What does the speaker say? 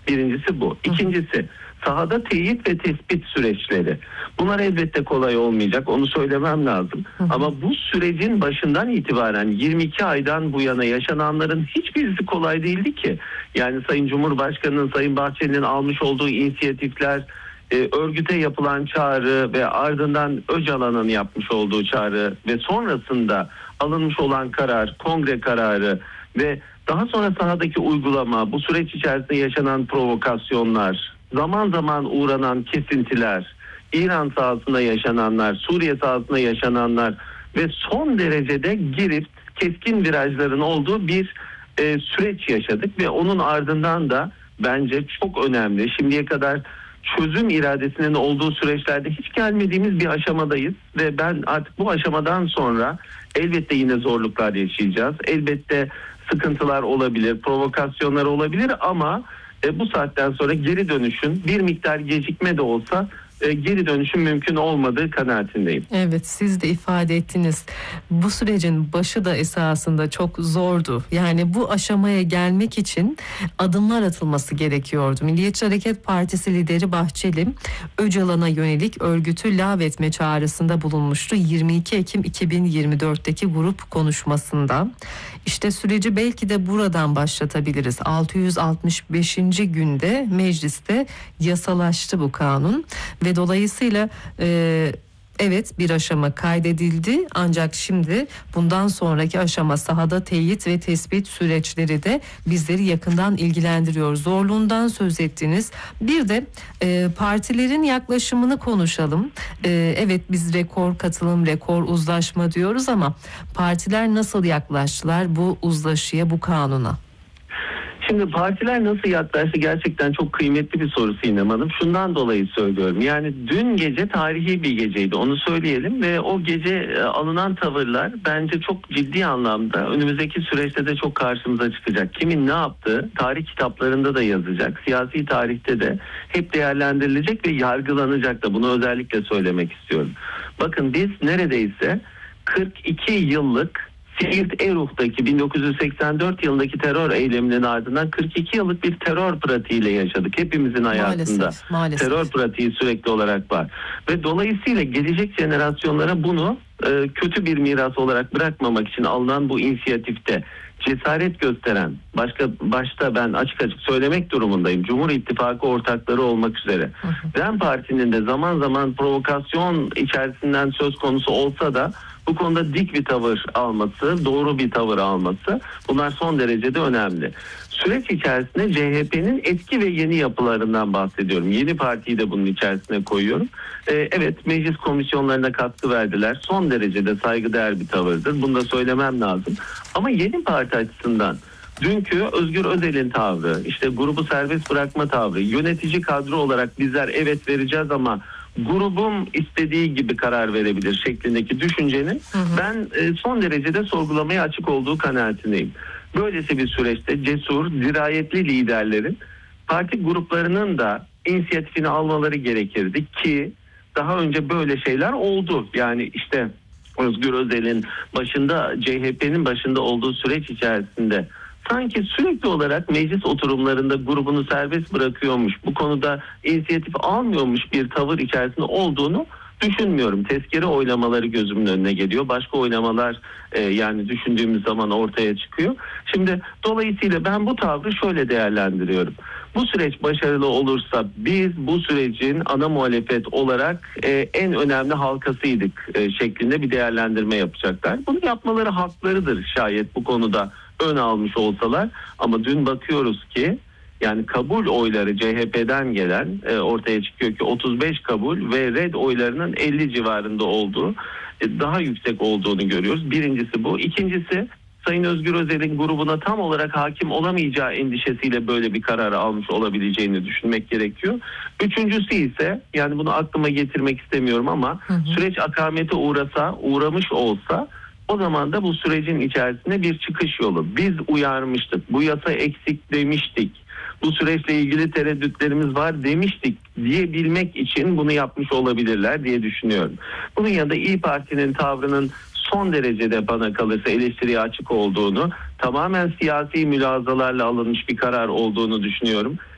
Birincisi bu. İkincisi, sahada teyit ve tespit süreçleri. Bunlar elbette kolay olmayacak, onu söylemem lazım. Ama bu sürecin başından itibaren 22 aydan bu yana yaşananların hiçbirisi kolay değildi ki. Yani Sayın Cumhurbaşkanı'nın, Sayın Bahçeli'nin almış olduğu inisiyatifler, örgüte yapılan çağrı ve ardından Öcalan'ın yapmış olduğu çağrı ve sonrasında alınmış olan karar, kongre kararı ve daha sonra sahadaki uygulama, bu süreç içerisinde yaşanan provokasyonlar, zaman zaman uğranan kesintiler, İran sahasında yaşananlar, Suriye sahasında yaşananlar ve son derecede girift, keskin virajların olduğu bir süreç yaşadık ve onun ardından da bence çok önemli, şimdiye kadar çözüm iradesinin olduğu süreçlerde hiç gelmediğimiz bir aşamadayız ve ben artık bu aşamadan sonra elbette yine zorluklar yaşayacağız. Elbette sıkıntılar olabilir, provokasyonlar olabilir ama bu saatten sonra geri dönüşün bir miktar gecikme de olsa geri dönüşün mümkün olmadığı kanaatindeyim. Evet, siz de ifade ettiniz. Bu sürecin başı da esasında çok zordu. Yani bu aşamaya gelmek için adımlar atılması gerekiyordu. Milliyetçi Hareket Partisi lideri Bahçeli, Öcalan'a yönelik örgütü lağvetme çağrısında bulunmuştu 22 Ekim 2024'teki grup konuşmasında. İşte süreci belki de buradan başlatabiliriz. 665. günde mecliste yasalaştı bu kanun ve dolayısıyla evet bir aşama kaydedildi ancak şimdi bundan sonraki aşama sahada teyit ve tespit süreçleri de bizleri yakından ilgilendiriyor. Zorluğundan söz ettiniz. Bir de partilerin yaklaşımını konuşalım. Evet biz rekor katılım, rekor uzlaşma diyoruz ama partiler nasıl yaklaştılar bu uzlaşıya, bu kanuna? Şimdi partiler nasıl yaklaştı gerçekten çok kıymetli bir soru Sinem Hanım. Şundan dolayı söylüyorum. Yani dün gece tarihi bir geceydi, onu söyleyelim ve o gece alınan tavırlar bence çok ciddi anlamda önümüzdeki süreçte de çok karşımıza çıkacak. Kimin ne yaptığı tarih kitaplarında da yazacak, siyasi tarihte de hep değerlendirilecek ve yargılanacak da, bunu özellikle söylemek istiyorum. Bakın biz neredeyse 42 yıllık Siirt Eruf'taki 1984 yılındaki terör eyleminin ardından 42 yıllık bir terör pratiğiyle yaşadık. Hepimizin hayatında maalesef. Terör pratiği sürekli olarak var. Ve dolayısıyla gelecek jenerasyonlara bunu kötü bir miras olarak bırakmamak için alınan bu inisiyatifte cesaret gösteren, başta ben açık açık söylemek durumundayım, Cumhur İttifakı ortakları olmak üzere. DEM Parti'nin de zaman zaman provokasyon içerisinden söz konusu olsa da bu konuda dik bir tavır alması, doğru bir tavır alması, bunlar son derecede önemli. Süreç içerisinde CHP'nin eski ve yeni yapılarından bahsediyorum. Yeni partiyi de bunun içerisine koyuyorum. Evet, meclis komisyonlarına katkı verdiler. Son derecede saygıdeğer bir tavırdır. Bunu da söylemem lazım. Ama yeni parti açısından dünkü Özgür Özel'in tavrı, işte grubu serbest bırakma tavrı, yönetici kadro olarak bizler evet vereceğiz ama grubum istediği gibi karar verebilir şeklindeki düşüncenin ben son derecede sorgulamaya açık olduğu kanaatindeyim. Böylesi bir süreçte cesur, dirayetli liderlerin parti gruplarının da inisiyatifini almaları gerekirdi ki daha önce böyle şeyler oldu. Yani işte Özgür Özel'in başında, CHP'nin başında olduğu süreç içerisinde sanki sürekli olarak meclis oturumlarında grubunu serbest bırakıyormuş, bu konuda inisiyatif almıyormuş bir tavır içerisinde olduğunu düşünmüyorum. Tezkere oylamaları gözümün önüne geliyor. Başka oylamalar yani düşündüğümüz zaman ortaya çıkıyor. Şimdi dolayısıyla ben bu tavrı şöyle değerlendiriyorum. Bu süreç başarılı olursa biz bu sürecin ana muhalefet olarak en önemli halkasıydık şeklinde bir değerlendirme yapacaklar. Bunu yapmaları haklarıdır şayet bu konuda ön almış olsalar, ama dün bakıyoruz ki yani kabul oyları CHP'den gelen ortaya çıkıyor ki 35 kabul ve red oylarının 50 civarında olduğu, daha yüksek olduğunu görüyoruz. Birincisi bu. İkincisi, Sayın Özgür Özel'in grubuna tam olarak hakim olamayacağı endişesiyle böyle bir kararı almış olabileceğini düşünmek gerekiyor. Üçüncüsü ise, yani bunu aklıma getirmek istemiyorum ama süreç akamete uğramış olsa o zaman da bu sürecin içerisinde bir çıkış yolu. Biz uyarmıştık, bu yasa eksik demiştik, bu süreçle ilgili tereddütlerimiz var demiştik diyebilmek için bunu yapmış olabilirler diye düşünüyorum. Bunun yanında İYİ Parti'nin tavrının son derecede bana kalırsa eleştiriye açık olduğunu, tamamen siyasi mülazalarla alınmış bir karar olduğunu düşünüyorum.